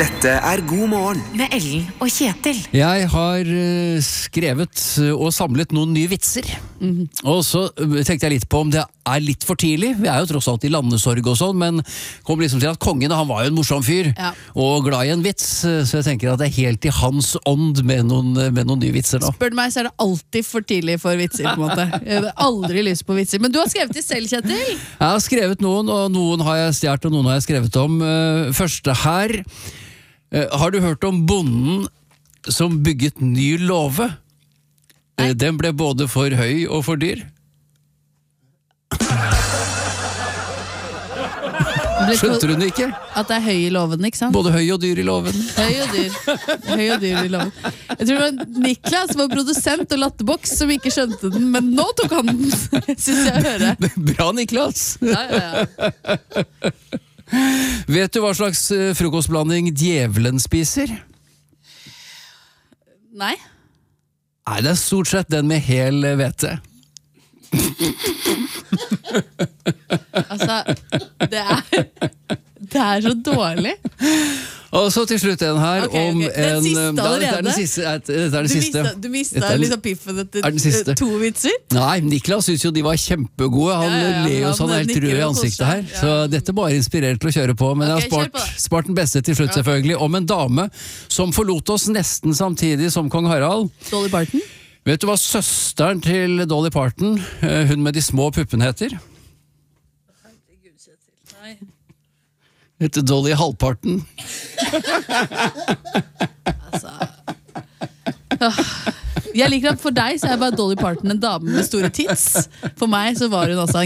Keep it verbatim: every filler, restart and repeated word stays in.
Dette er God morgen med Ellen og Kjetil. Jeg har uh, skrevet og samlet noen nye vitser. Mm. Og så tenkte jeg litt på om det er litt for tidlig. Vi er jo tross alt i landesorg og sånn, men kom liksom til at kongen, han var jo en morsom fyr, ja. Og glad i en vits, så jeg tenker at det er helt i hans ånd med noen, med noen nye vitser nå. Spør du meg, så er det alltid for tidlig for vitser, på en måte. Jeg har aldri lyst på vitser. Men du har skrevet det selv, Kjetil? Jeg har skrevet noen, og noen har jeg stjert, og noen har jeg skrevet om. Første her. Har du hørt om bonden som bygget ny låve? Nei. Den ble både for høy og for dyr. Skjønte du den ikke? At det er høy i loven, ikke sant? Både høy og dyr i loven. Høy og dyr. Høy og dyr i loven. Jeg tror det var Niklas, vår produsent og latterboks, som ikke skjønte den, men nå tok han den, synes jeg å høre. Bra, Niklas! Ja, ja, ja. Vet du hva slags frokostblanding djevelen spiser? Nei. Nei, det er stort sett den med hel hvete. Altså, det er det er så dårlig. Og så til slutt en her okay, om okay. Den en, siste allerede? Det er den siste, det er den du siste. Mista, du mistet liksom piffen etter to vitser? Nei, Niklas synes jo de var kjempegode. Han ja, ja, ja. ler jo sånn helt rød i ansiktet her. Ja. Så dette bare inspirerer til å kjøre på. Men okay, jeg har spart, spart den beste til slutt, selvfølgelig. Om en dame som forlot oss nesten samtidig som kong Harald. Dolly Parton? Vet du hva søsteren til Dolly Parton, hun med de små puppene, heter? Herregud, Kjetil. Nei. Heter Dolly Halvparten. Altså Jeg liker at for deg så er bare Dolly Parton en dame med store tits. For meg så var hun altså en